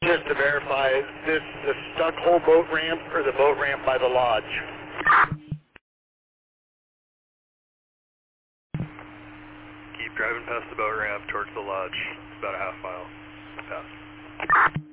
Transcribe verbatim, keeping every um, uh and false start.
Just to verify, is this the stuck hole boat ramp or the boat ramp by the lodge? Keep driving past the boat ramp towards the lodge. It's about a half mile past.